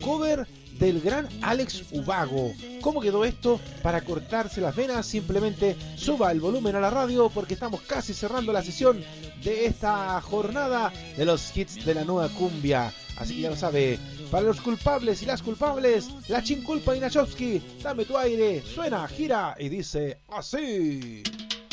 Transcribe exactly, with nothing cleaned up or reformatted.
cover del gran Alex Ubago. ¿Cómo quedó esto? Para cortarse las venas, simplemente suba el volumen a la radio porque estamos casi cerrando la sesión de esta jornada de los hits de la nueva cumbia. Así que ya lo sabe, para los culpables y las culpables, la Chinculpa y Nachowski, dame tu aire, suena, gira y dice así.